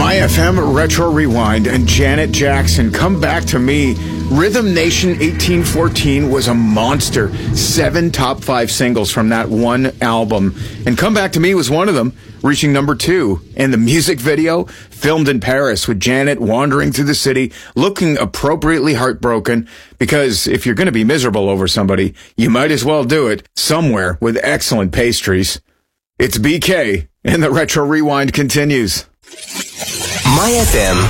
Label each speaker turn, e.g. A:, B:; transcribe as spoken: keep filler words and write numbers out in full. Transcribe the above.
A: My F M Retro Rewind and Janet Jackson, Come Back to Me. Rhythm Nation eighteen fourteen was a monster. Seven top five singles from that one album. And Come Back to Me was one of them, reaching number two. And the music video, filmed in Paris with Janet wandering through the city, looking appropriately heartbroken. Because if you're going to be miserable over somebody, you might as well do it somewhere with excellent pastries. It's B K, and the Retro Rewind continues.
B: My F M